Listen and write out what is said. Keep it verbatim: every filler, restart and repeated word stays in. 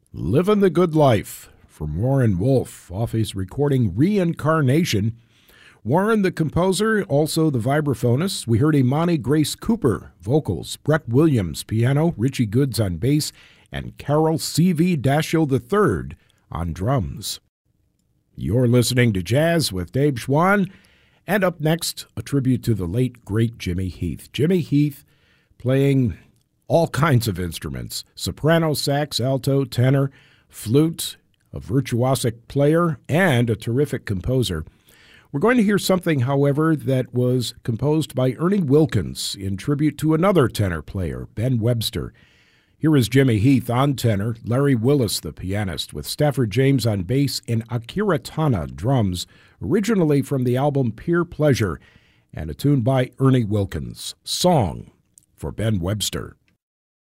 Living the Good Life from Warren Wolf off his recording Reincarnation. Warren, the composer, also the vibraphonist. We heard Imani Grace Cooper, vocals, Brett Williams, piano, Richie Goods on bass, and Carol C V Dashiell the third on drums. You're listening to Jazz with Dave Schwann, and up next, a tribute to the late, great Jimmy Heath. Jimmy Heath playing all kinds of instruments, soprano, sax, alto, tenor, flute, a virtuosic player, and a terrific composer. We're going to hear something, however, that was composed by Ernie Wilkins in tribute to another tenor player, Ben Webster. Here is Jimmy Heath on tenor, Larry Willis, the pianist, with Stafford James on bass and Akira Tana drums, originally from the album Pure Pleasure, and a tune by Ernie Wilkins, Song for Ben Webster.